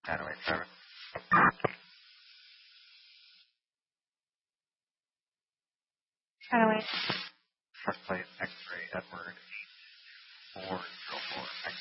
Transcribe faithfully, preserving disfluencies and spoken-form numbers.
Hanoi seven. Hanoi. First plate X-ray Edward eight four zero four.